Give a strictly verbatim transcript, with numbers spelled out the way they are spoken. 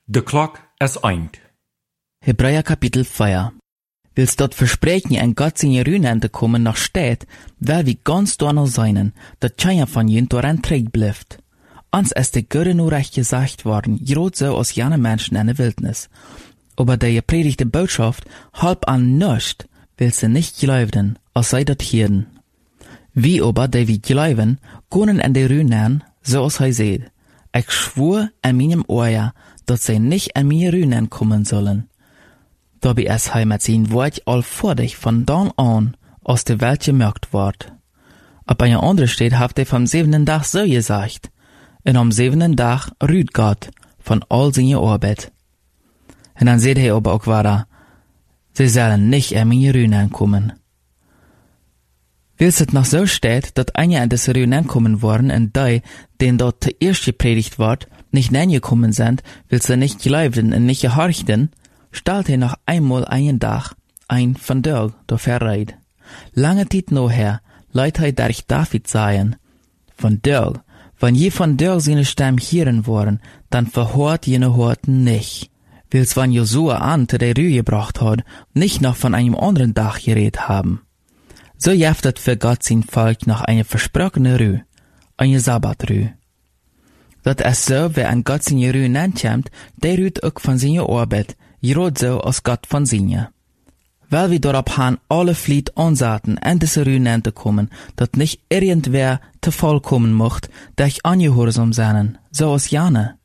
De klok is eind. Hebräer Kapitel vier. Willst dort versprechen, ein Gott in Jerunente kommen noch steht, weil wie ganz donner seinen, dat keiner von jen doran träg blifft. Ans ist de Göre nur recht gesagt worden, jrot so aus jene Menschen in der Wildnis. Aber der gepredigte Botschaft halb an nischt, will sie nicht glauben, als sei dat Hirden. Wie aber, der wie glauben, können in der Rünen, so als er seht. Ich schwur an meinem Ohr, dass sie nicht an mir Rünen kommen sollen. Dabei es heim mit sein Wort allvordig von dann an aus der Welt gemerkt ward. Aber ein anderer steht, habt er vom siebenten Tag so gesagt. Und am siebenten Tag rüht Gott von all seiner Arbeit. Und dann seht er aber auch weiter, sie sollen nicht an mir Rünen kommen. Willst es noch so steht, dass einige an das Rünen kommen worden und die, denen dort zuerst gepredigt ward, nicht hineingekommen sind, willst du nicht glauben und nicht gehorchten, stellt er noch einmal einen Tag ein von Dörg durch Verreit. Lange Zeit nachher, leut er durch David sagen, von Dörg, wenn je von Dörg seine Stimme hören wollen, dann verhört jene Horten nicht. Willst wenn Josua an zu der Rühe gebracht hat, nicht noch von einem anderen Tag geredet haben. So jeftet für Gott sein Volk noch eine versprochene Rühe, eine Sabbatrühe. Dat es so, wer an Gott seine Rühe nennt, der rüht auch von seiner Arbeit, jrot so als Gott von seiner. Weil wir darauf han alle Flied ansaten, an diese Rühe nennt zu kommen, dat nicht irgendwer zu vollkommen mocht, der ich angehorsam seinen, so als Jane.